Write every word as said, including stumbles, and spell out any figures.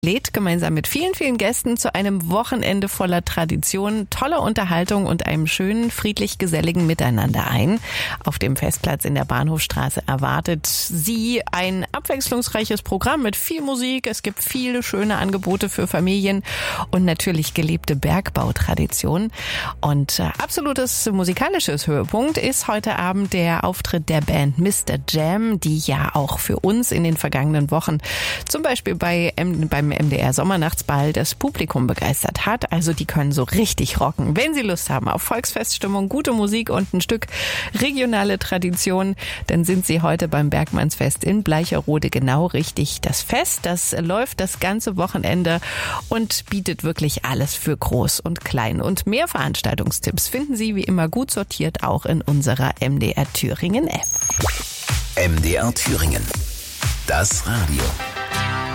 lädt gemeinsam mit vielen, vielen Gästen zu einem Wochenende voller Tradition, toller Unterhaltung und einem schönen, friedlich geselligen Miteinander ein. Auf dem Festplatz in der Bahnhofstraße erwartet Sie ein abwechslungsreiches Programm mit viel Musik. Es gibt viele schöne Angebote für Familien und natürlich gelebte Bergbautradition. Und äh, absolutes musikalisches Höhepunkt ist heute Abend der Auftritt der Band Mister Jam, die ja auch für uns in den vergangenen Wochen zum Beispiel bei M- beim M D R Sommernachtsball das Publikum begeistert hat. Also die können so richtig rocken. Wenn Sie Lust haben auf Volksfeststimmung, gute Musik und ein Stück regionale Tradition, dann sind Sie heute beim Bergmannsfest in Bleicherode genau richtig. Das Fest, das läuft das ganze Wochenende und bietet wirklich alles für Groß und Klein. Und mehr Veranstaltungstipps finden Sie wie immer gut sortiert auch in unserer M D R Thüringen App. M D R Thüringen. Das Radio.